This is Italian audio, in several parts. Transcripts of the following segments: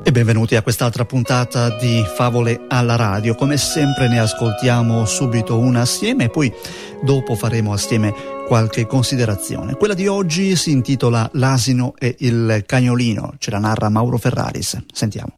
E benvenuti a quest'altra puntata di Favole alla radio. Come sempre ne ascoltiamo subito una assieme e poi dopo faremo assieme qualche considerazione. Quella di oggi si intitola L'asino e il cagnolino, ce la narra Mauro Ferraris. Sentiamo.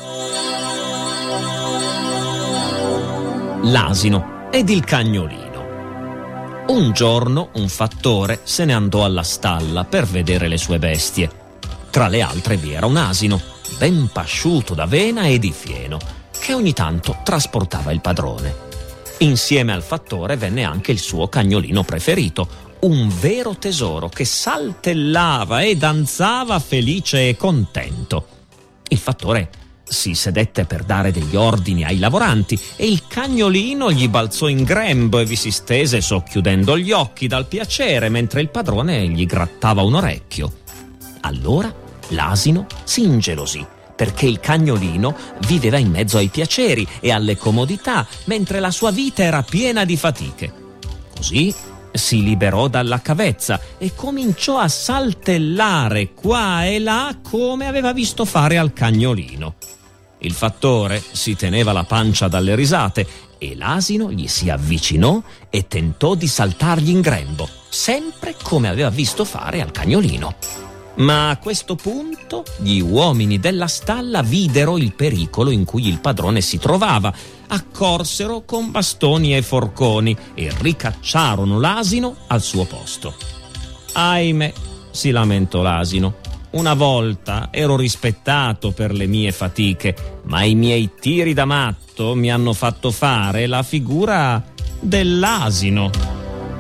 L'asino ed il cagnolino. Un giorno un fattore se ne andò alla stalla per vedere le sue bestie. Tra le altre vi era un asino, ben pasciuto d'avena e di fieno, che ogni tanto trasportava il padrone. Insieme al fattore venne anche il suo cagnolino preferito, un vero tesoro che saltellava e danzava felice e contento. Il fattore si sedette per dare degli ordini ai lavoranti e il cagnolino gli balzò in grembo e vi si stese socchiudendo gli occhi dal piacere mentre il padrone gli grattava un orecchio. Allora l'asino si ingelosì perché il cagnolino viveva in mezzo ai piaceri e alle comodità mentre la sua vita era piena di fatiche. Così si liberò dalla cavezza e cominciò a saltellare qua e là come aveva visto fare al cagnolino. Il fattore si teneva la pancia dalle risate e l'asino gli si avvicinò e tentò di saltargli in grembo, sempre come aveva visto fare al cagnolino. Ma a questo punto gli uomini della stalla videro il pericolo in cui il padrone si trovava, accorsero con bastoni e forconi e ricacciarono l'asino al suo posto. Ahimè, si lamentò l'asino. Una volta ero rispettato per le mie fatiche, ma i miei tiri da matto mi hanno fatto fare la figura dell'asino.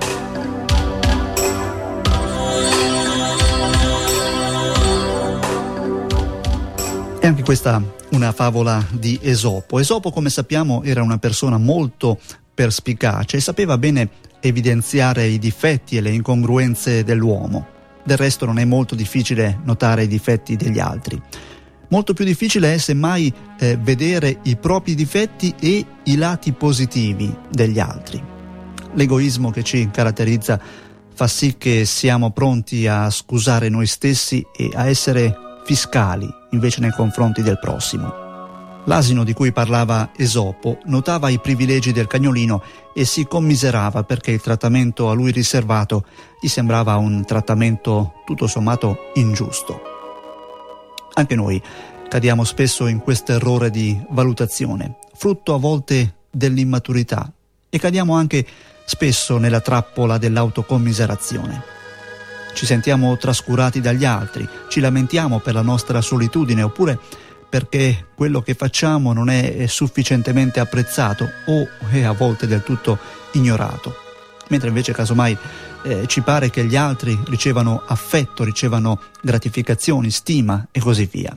E anche questa una favola di Esopo. Esopo, come sappiamo, era una persona molto perspicace e sapeva bene evidenziare i difetti e le incongruenze dell'uomo. Del resto non è molto difficile notare i difetti degli altri. Molto più difficile è semmai vedere i propri difetti e i lati positivi degli altri. L'egoismo che ci caratterizza fa sì che siamo pronti a scusare noi stessi e a essere fiscali invece nei confronti del prossimo. L'asino di cui parlava Esopo notava i privilegi del cagnolino e si commiserava perché il trattamento a lui riservato gli sembrava un trattamento tutto sommato ingiusto. Anche noi cadiamo spesso in questo errore di valutazione, frutto a volte dell'immaturità, e cadiamo anche spesso nella trappola dell'autocommiserazione. Ci sentiamo trascurati dagli altri, ci lamentiamo per la nostra solitudine oppure perché quello che facciamo non è sufficientemente apprezzato o è a volte del tutto ignorato, mentre invece casomai ci pare che gli altri ricevano affetto, ricevano gratificazioni, stima e così via.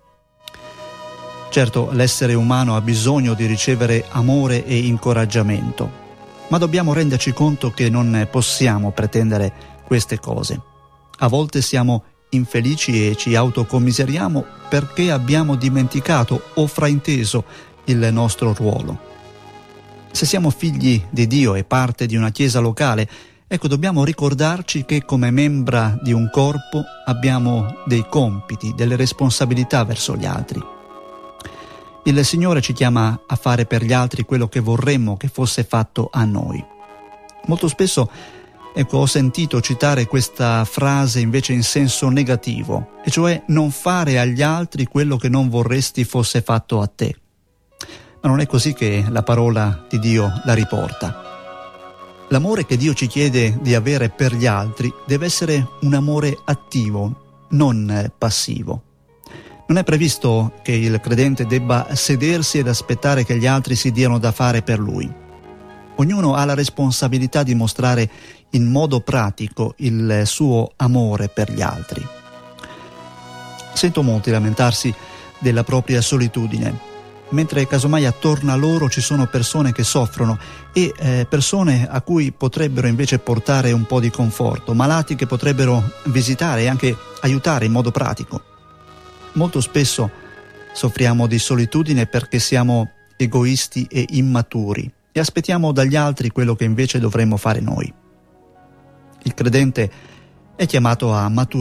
Certo, l'essere umano ha bisogno di ricevere amore e incoraggiamento, ma dobbiamo renderci conto che non possiamo pretendere queste cose. A volte siamo infelici e ci autocommiseriamo perché abbiamo dimenticato o frainteso il nostro ruolo. Se siamo figli di Dio e parte di una chiesa locale, ecco, dobbiamo ricordarci che come membra di un corpo abbiamo dei compiti, delle responsabilità verso gli altri. Il Signore ci chiama a fare per gli altri quello che vorremmo che fosse fatto a noi. Molto spesso ho sentito citare questa frase invece in senso negativo, e cioè non fare agli altri quello che non vorresti fosse fatto a te. Ma non è così che la parola di Dio la riporta. L'amore che Dio ci chiede di avere per gli altri deve essere un amore attivo, non passivo. Non è previsto che il credente debba sedersi ed aspettare che gli altri si diano da fare per lui. Ognuno ha la responsabilità di mostrare in modo pratico il suo amore per gli altri. Sento molti lamentarsi della propria solitudine, mentre casomai attorno a loro ci sono persone che soffrono e persone a cui potrebbero invece portare un po' di conforto, malati che potrebbero visitare e anche aiutare in modo pratico. Molto spesso soffriamo di solitudine perché siamo egoisti e immaturi e aspettiamo dagli altri quello che invece dovremmo fare noi. Il credente è chiamato a maturare